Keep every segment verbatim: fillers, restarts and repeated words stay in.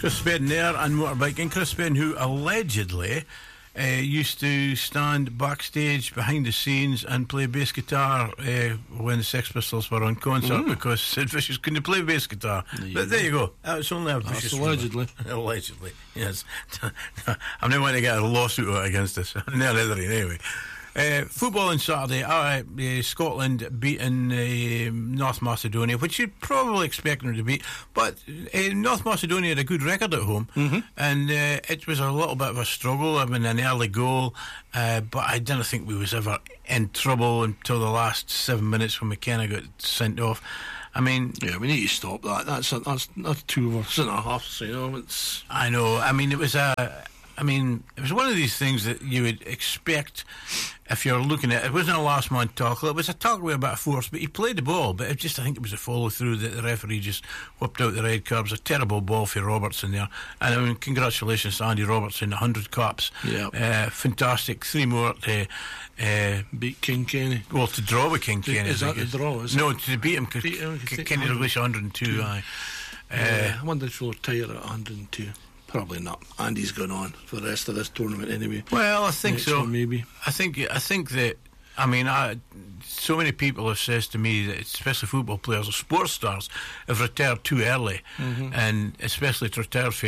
Chris Spedden there and motorbiking. Chris Spedden, who allegedly uh, used to stand backstage behind the scenes and play bass guitar uh, when the Sex Pistols were on concert mm. because Sid Vicious couldn't play bass guitar. There but there you go. That's only a vicious allegedly. Allegedly, yes. I'm not going to get a lawsuit against us. No, anyway. Uh, football on Saturday, uh, uh, Scotland beating uh, North Macedonia, which you'd probably expect them to beat, but uh, North Macedonia had a good record at home, mm-hmm. and uh, it was a little bit of a struggle. I mean, an early goal, uh, but I didn't think we was ever in trouble until the last seven minutes when McKenna got sent off. I mean, yeah, we need to stop that. That's a, that's that's two of us and a half. So, you know, it's. I know. I mean, it was a. I mean, it was one of these things that you would expect if you're looking at it. It wasn't a last man tackle. It was a tackle with a bit of force, but he played the ball. But it just, I think it was a follow through that the referee just whipped out the red card. It was a terrible ball for Robertson there. And I mean, congratulations to Andy Robertson, one hundred caps. Yeah, uh, fantastic. Three more to uh, beat King Kenny. Well, to draw with King to, Kenny. Is that the draw? Is no, it? to beat him because Kenny released one hundred two. Aye. Uh, uh, I wonder if he'll retire at one hundred two. Probably not. Andy's gone on for the rest of this tournament anyway. Well, I think Next so. One, maybe. I think. I think that. I mean, I, so many people have said to me that, especially football players or sports stars, have retired too early, mm-hmm. and especially to retire for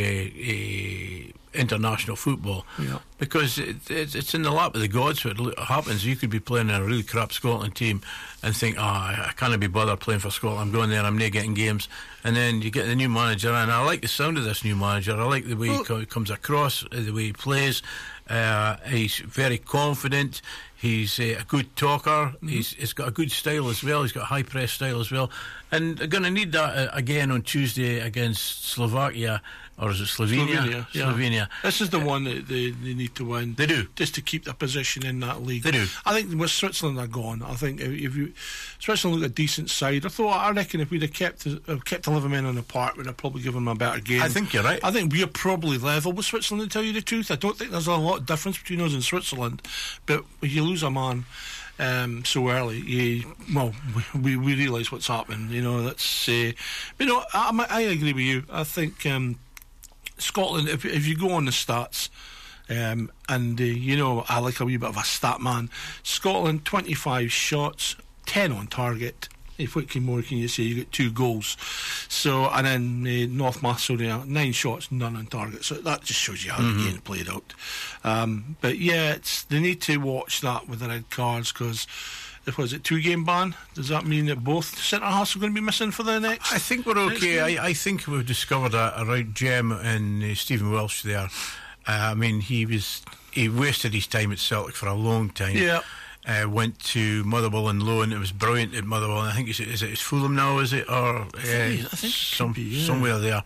a, a international football, yeah. because it, it, it's in the lap of the gods what happens. You could be playing in a really crap Scotland team and think, oh, I, I can't be bothered playing for Scotland. I'm going there, I'm not getting games. And then you get the new manager, and I like the sound of this new manager. I like the way well, he co- comes across, the way he plays. Uh, he's very confident. He's uh, a good talker. Mm-hmm. He's, he's got a good style as well. He's got a high press style as well. And they're going to need that uh, again on Tuesday against Slovakia. Or is it Slovenia? Slovenia, yeah. Slovenia. This is the uh, one that they, they need to win. They do. Just to keep their position in that league. They do. I think with Switzerland are gone. I think if you Switzerland look a decent side. I thought I reckon if we'd have kept uh, kept eleven men on the park, we'd have probably given them a better game. I think you're right. I think we're probably level with Switzerland, to tell you the truth. I don't think there's a lot of difference between us and Switzerland. But when you lose a man Um, so early, yeah, well, we we realise what's happening. You know, that's. Uh, but you know, I, I agree with you. I think um, Scotland. If if you go on the stats, um, and uh, you know, I like a wee bit of a stat man. Scotland, twenty-five shots, ten on target. If what more can you say? You get two goals. So and then uh, North Macedonia, nine shots, none on target. So that just shows you how mm-hmm. the game played out. Um, but yeah, it's, they need to watch that with the red cards because. Was it two game ban? Does that mean that both centre halves are going to be missing for the next? I think we're okay. I, I think we've discovered a, a right gem in uh, Stephen Welsh there. Uh, I mean, he was he wasted his time at Celtic for a long time. Yeah. Uh, went to Motherwell and loan. It was brilliant at Motherwell. And I think it's, is it it's Fulham now, is it, or uh, I think, I think some, be, yeah. somewhere there.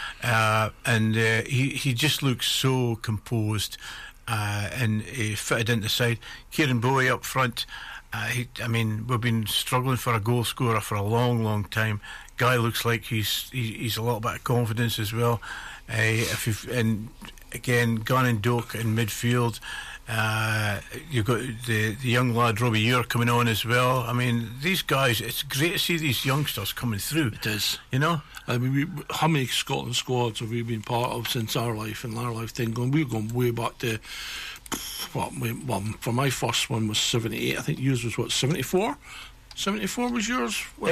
Uh, and uh, he he just looks so composed uh, and he fitted into the side. Kieran Bowie up front. Uh, he, I mean, we've been struggling for a goal scorer for a long, long time. Guy looks like he's he, he's a little bit of confidence as well. Uh, if you've, and again, Gunn and Doak in midfield. Uh, you've got the, the young lad Robbie Ure coming on as well. I mean, these guys, it's great to see these youngsters coming through. It is. You know? I mean, we, how many Scotland squads have we been part of since our life and our lifetime? Going, we've gone way back to, well, well, for my first one was seventy-eight. I think yours was, what, seventy-four? seventy-four was yours? Uh,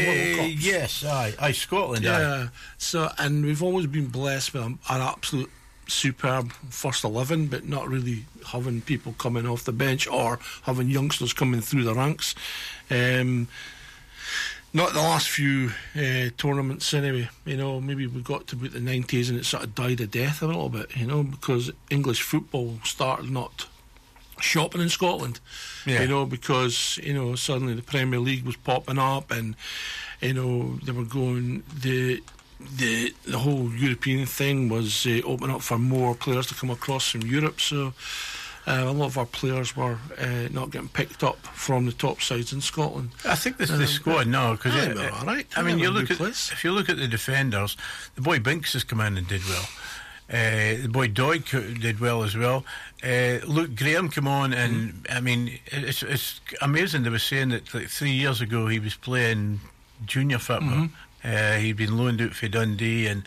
yes, aye, aye, Scotland, yeah. Aye. So, and we've always been blessed with an absolute superb first eleven, but not really having people coming off the bench or having youngsters coming through the ranks. Um, not the last few uh, tournaments anyway. You know, maybe we got to about the nineties and it sort of died a death a little bit, you know, because English football started not shopping in Scotland, yeah. you know, because, you know, suddenly the Premier League was popping up and, you know, they were going, the the the whole European thing was uh, opening up for more players to come across from Europe, so uh, a lot of our players were uh, not getting picked up from the top sides in Scotland. I think this um, the squad now, because all right. I mean, you look at place. If you look at the defenders, the boy Binks has come in and did well. Uh, the boy Doig did well as well. Uh, Luke Graham came on, and mm. I mean, it's it's amazing. They were saying that like three years ago he was playing junior football. Mm-hmm. Uh, he'd been loaned out for Dundee, and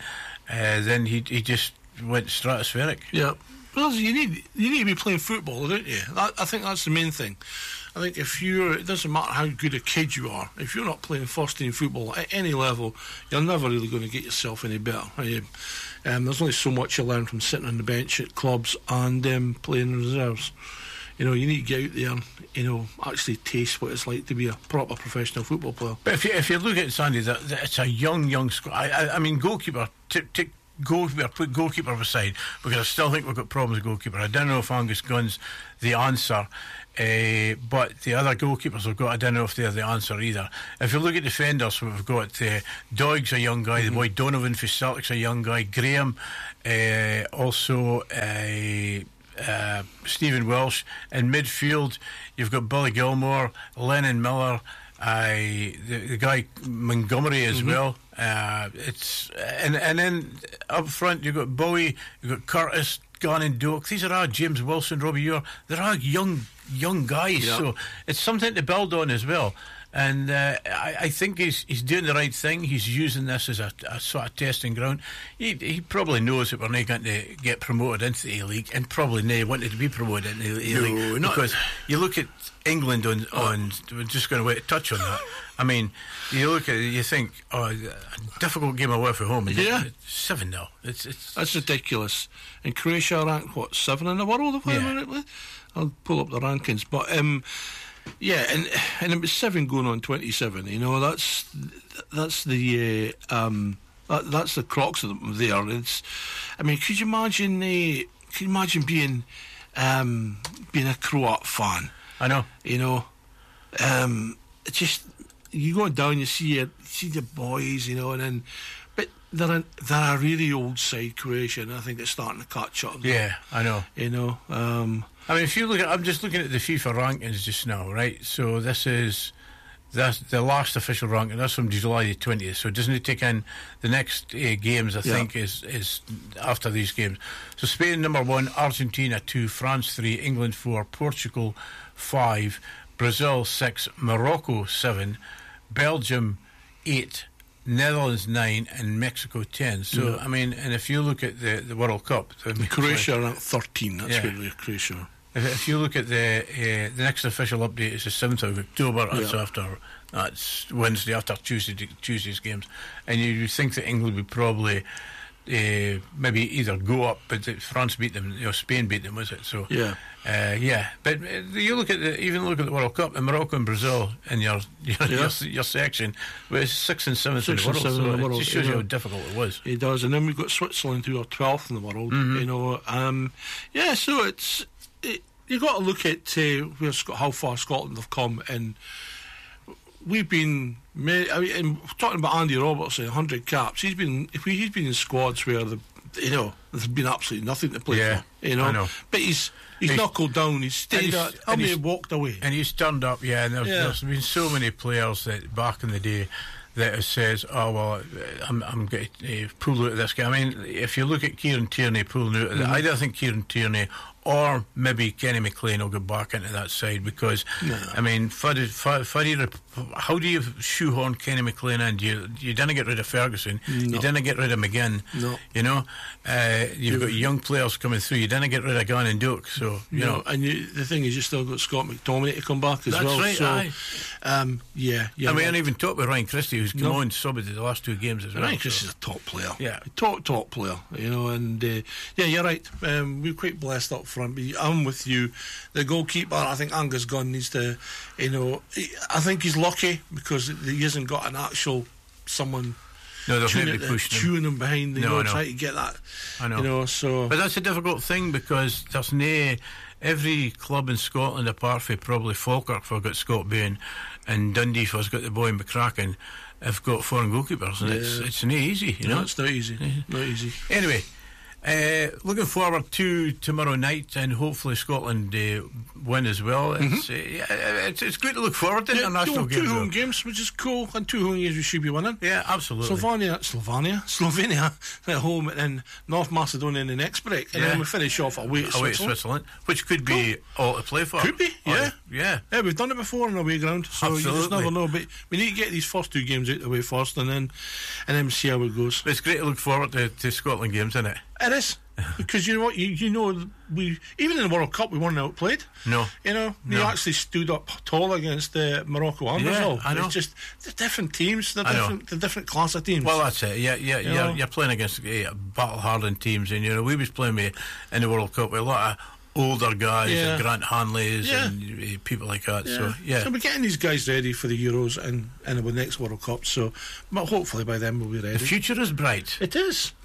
uh, then he he just went stratospheric. Yeah. Well, you need you need to be playing football, don't you? That, I think that's the main thing. I think if you're, it doesn't matter how good a kid you are, if you're not playing first team football at any level, you're never really going to get yourself any better. You? Um, there's only so much you learn from sitting on the bench at clubs and um, playing reserves. You know, you need to get out there and, you know, actually taste what it's like to be a proper professional football player. But if you, if you look at Sandy, that, that it's a young, young squad. I, I, I mean, goalkeeper, tick, tick, goalkeeper, put goalkeeper aside, because I still think we've got problems with goalkeeper. I don't know if Angus Gunn's the answer, uh, but the other goalkeepers we've got, I don't know if they're the answer either. If you look at defenders, we've got uh, Doig's a young guy, mm-hmm. the boy Donovan for Celtic's a young guy, Graham, uh, also uh, uh, Stephen Welsh. In midfield, you've got Billy Gilmore, Lennon Miller, uh, the, the guy Montgomery as mm-hmm. well. Uh, it's and and then up front you've got Bowie, you've got Curtis, Gunn and Doak. These are all James Wilson, Robbie Ewer. They're all young young guys, yep. So it's something to build on as well. And uh, I, I think he's he's doing the right thing. He's using this as a, a sort of testing ground. He he probably knows that we're not going to get promoted into the A-League, and probably not wanted to be promoted into the A-League. No, because you look at England on, on we're just going to wait to touch on that. I mean, you look at it, you think, oh, a difficult game away from home. Yeah. seven nil. It's, it's, That's ridiculous. And Croatia ranked, what, seven in the world, if I remember rightly? I'll pull up the rankings. But, um, yeah, and and it was seven going on twenty-seven. You know, that's that's the uh, um, that, that's the crux of them there. It's, I mean, could you imagine? Uh, could you imagine being um, being a Croat fan? I know. You know, um, it's just you go down, you see it, you see the boys, you know, and then, but they're a, they're a really old side, Croatia, and I think it's starting to catch up. Yeah, I know. You know, um, I mean, if you look at, I'm just looking at the FIFA rankings just now, right? So this is that's the last official ranking. That's from July the twentieth. So doesn't it take in the next uh, games? I yeah. think is is after these games. So Spain number one, Argentina two, France three, England four, Portugal five, Brazil six, Morocco seven, Belgium eight, Netherlands nine, and Mexico ten. So yeah. I mean, and if you look at the, the World Cup, I mean, Croatia are at thirteen. That's yeah. really Croatia. If, if you look at the uh, the next official update is the seventh of October. That's yeah. after that's Wednesday after Tuesday Tuesday's games, and you think that England would probably. Uh, maybe either go up, but France beat them, you know, Spain beat them, was it? So yeah, uh, yeah. But uh, you look at the even look at the World Cup, and Morocco and Brazil in your your, yeah. your, your section was sixth and seventh six in the world. And so in the it world, just shows yeah. you how difficult it was. It does, and then we've got Switzerland who are twelfth in the world. Mm-hmm. You know, um, yeah. So it's it, you've got to look at uh, where how far Scotland have come, and we've been. I mean, talking about Andy Robertson, one hundred caps. He's been he's been in squads where the you know there's been absolutely nothing to play yeah, for. You know, I know. But he's he's, he's knuckled down. He's stayed. At, how many walked away? And he's turned up. Yeah, and there's, yeah. there's been so many players that back in the day that have says, "Oh well, I'm I'm going to uh, pull out of this game." I mean, if you look at Kieran Tierney pulling out of mm-hmm. it, I don't think Kieran Tierney or maybe Kenny McLean will go back into that side because no. I mean, Fuddy, Fuddy, how do you shoehorn Kenny McLean in? You you didn't get rid of Ferguson, no. you didn't get rid of McGinn, no. you know. Uh, you've got young players coming through. You didn't get rid of Gunn and Doak, so you no. know. And you, the thing is, you still got Scott McTominay to come back as That's well. Right, so, aye. Um, yeah, yeah. And we haven't even talked with Ryan Christie, who's come no. on subbed the last two games as well. Ryan Christie's a top player, yeah, top top player. You know, and uh, yeah, you're right. Um, we're quite blessed up front. But I'm with you. The goalkeeper, I think Angus Gunn needs to, you know, he, I think he's lucky because he hasn't got an actual someone. No, they'll tuning, maybe push him. him behind, you no, know, trying to get that. I know. You know, so. But that's a difficult thing because there's no every club in Scotland apart from probably Falkirk, for got Scott Bain, and Dundee for got the boy McCracken, have got foreign goalkeepers, and yeah. it's it's not easy, you no, know. It's not easy. Not easy. Anyway. Uh, looking forward to tomorrow night, and hopefully Scotland uh, win as well. It's, Mm-hmm. uh, yeah, it's it's great to look forward to Yeah, international two, games. two home though. games, which is cool, and two home games we should be winning. Yeah, absolutely. Slovenia, Slovenia, Slovenia at home, and then North Macedonia in the next break, and Yeah. then we finish off away at Away Switzerland. to Switzerland, which could be all to play for. Could be, Or- yeah. yeah. Yeah, we've done it before on away ground, so you just Absolutely. never know. But we need to get these first two games out of the way first, and then and then see how it goes. But it's great to look forward to, to Scotland games, isn't it? It is. Because you know what, you, you know, we even in the World Cup we weren't outplayed. No. You know, we No. actually stood up tall against the Morocco and Yeah, Brazil. I know. It's just they're different teams. They're I know. different. They're different class of teams. Well, that's it. Yeah, yeah, You you're, know. you're playing against uh, battle-hardened teams, and you know we was playing with in the World Cup with a lot of older guys, Yeah. and Grant Hanleys, Yeah. and uh, people like that. So yeah, So we're getting these guys ready for the Euros and and the next World Cup. So, but hopefully by then we'll be ready. the future is bright. It is.